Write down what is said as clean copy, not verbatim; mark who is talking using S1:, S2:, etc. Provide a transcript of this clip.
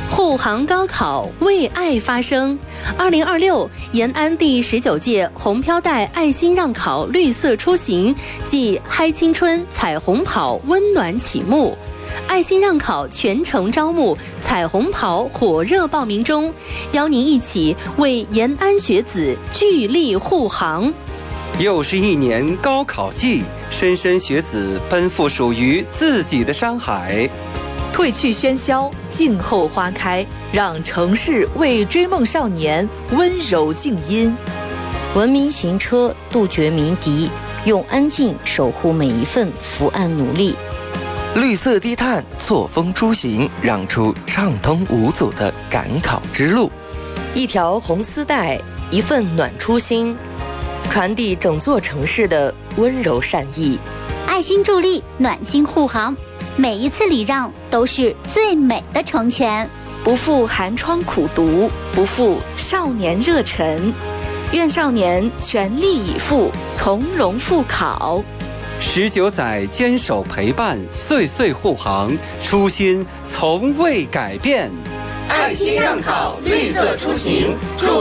S1: 护航高考，为爱发声。2026延安第19届红飘带爱心让考绿色出行暨嗨青春彩虹跑温暖启幕。爱心让考全程招募彩虹跑火热报名中，邀您一起为延安学子聚力护航。
S2: 又是一年高考季，莘莘学子奔赴属于自己的山海。
S3: 褪去喧嚣，静候花开，让城市为追梦少年温柔静音。
S4: 文明行车，杜绝鸣笛，用安静守护每一份伏案努力。
S5: 绿色低碳，错峰出行，让出畅通无阻的赶考之路。
S6: 一条红丝带，一份暖初心，传递整座城市的温柔善意。
S7: 爱心助力，暖心护航，每一次礼让都是最美的成全。
S8: 不负寒窗苦读，不负少年热忱，愿少年全力以赴，从容赴考。
S2: 19载坚守陪伴，岁岁护航，初心从未改变。
S9: 爱心让考，绿色出行，祝